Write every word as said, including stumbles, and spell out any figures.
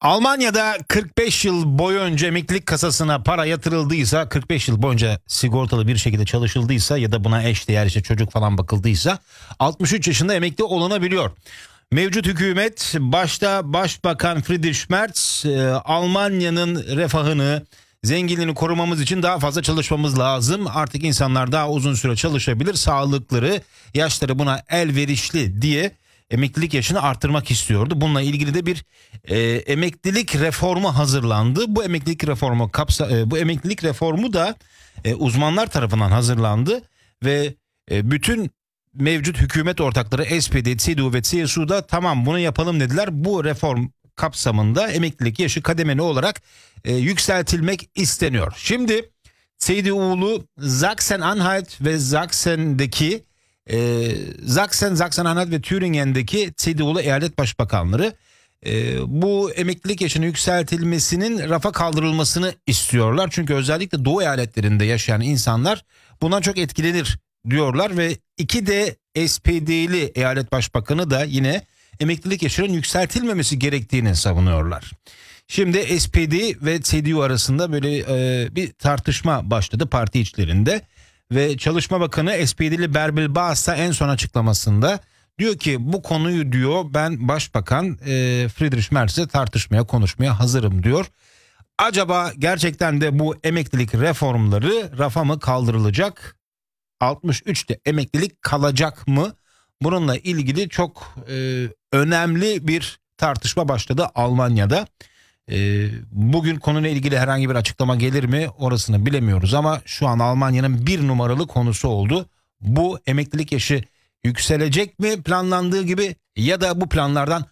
Almanya'da kırk beş yıl boyunca emeklilik kasasına para yatırıldıysa, kırk beş yıl boyunca sigortalı bir şekilde çalışıldıysa ya da buna eşdeğer işte çocuk falan bakıldıysa altmış üç yaşında emekli olunabiliyor. Mevcut hükümet başta Başbakan Friedrich Merz e, Almanya'nın refahını, zenginliğini korumamız için daha fazla çalışmamız lazım. Artık insanlar daha uzun süre çalışabilir, sağlıkları, yaşları buna elverişli diye emeklilik yaşını artırmak istiyordu. Bununla ilgili de bir e, emeklilik reformu hazırlandı. Bu emeklilik reformu kapsa e, bu emeklilik reformu da e, uzmanlar tarafından hazırlandı ve e, bütün mevcut hükümet ortakları S P D, C D U ve C S U da tamam bunu yapalım dediler. Bu reform kapsamında emeklilik yaşı kademeli olarak e, yükseltilmek isteniyor. Şimdi C D U'lu Sachsen-Anhalt ve Sachsen'deki e, Sachsen, Sachsen-Anhalt ve Thüringen'deki C D U'lu eyalet başbakanları e, bu emeklilik yaşının yükseltilmesinin rafa kaldırılmasını istiyorlar. Çünkü özellikle Doğu eyaletlerinde yaşayan insanlar bundan çok etkilenir diyorlar ve iki de S P D'li eyalet başbakanı da yine emeklilik yaşının yükseltilmemesi gerektiğini savunuyorlar. Şimdi S P D ve C D U arasında böyle e, bir tartışma başladı parti içlerinde ve Çalışma Bakanı S P D'li Bärbel Bas da en son açıklamasında diyor ki bu konuyu diyor ben Başbakan e, Friedrich Merz'le tartışmaya konuşmaya hazırım diyor. Acaba gerçekten de bu emeklilik reformları rafa mı kaldırılacak? altmış üçte emeklilik kalacak mı? Bununla ilgili çok e, önemli bir tartışma başladı Almanya'da. E, bugün konuyla ilgili herhangi bir açıklama gelir mi orasını bilemiyoruz ama şu an Almanya'nın bir numaralı konusu oldu. Bu emeklilik yaşı yükselecek mi planlandığı gibi ya da bu planlardan